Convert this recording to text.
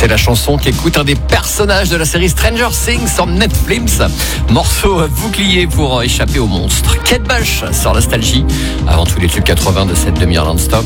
C'est la chanson qu'écoute un des personnages de la série Stranger Things sur Netflix. Morceau bouclier pour échapper au monstre. Kate Bush sur Nostalgie. Avant tous les tubes 80 de cette demi-heure non-stop.